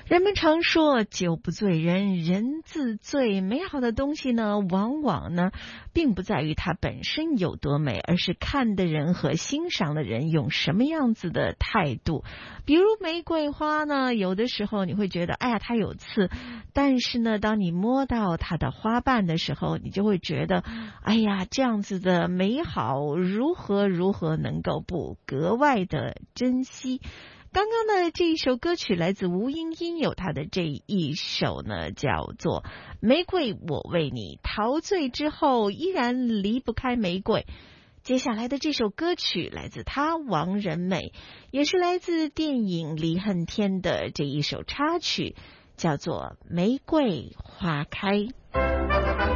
人们常说酒不醉人人自醉，美好的东西呢，往往呢并不在于它本身有多美，而是看的人和欣赏的人用什么样子的态度。比如玫瑰花呢，有的时候你会觉得哎呀它有刺，但是呢当你摸到它的花瓣的时候，你就会觉得哎呀这样子的美好如何能够不格外的珍惜。刚刚的这一首歌曲来自吴英英，有她的这一首呢叫做《玫瑰我为你陶醉之后依然离不开玫瑰》。接下来的这首歌曲来自她王仁美，也是来自电影《离恨天》的这一首插曲，叫做《玫瑰花开》。